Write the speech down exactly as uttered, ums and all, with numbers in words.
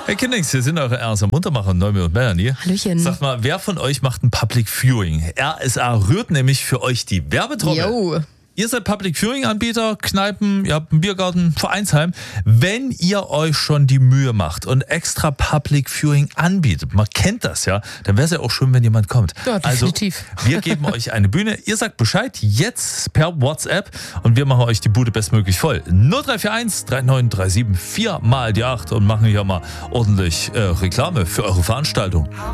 Herr Kinnings, hier sind eure Ernst am Muntermacher, Neumi und Melanie. Hallöchen. Sag mal, wer von euch macht ein Public Viewing? R S A rührt nämlich für euch die Werbetrommel. Jo. Ihr seid Public Viewing Anbieter, Kneipen, ihr habt einen Biergarten, Vereinsheim. Wenn ihr euch schon die Mühe macht und extra Public Viewing anbietet, man kennt das ja, dann wäre es ja auch schön, wenn jemand kommt. Ja, definitiv. Also, wir geben euch eine Bühne, ihr sagt Bescheid, jetzt per WhatsApp und wir machen euch die Bude bestmöglich voll. null drei vier eins drei neun drei sieben vier mal die acht und machen hier mal ordentlich äh, Reklame für eure Veranstaltung.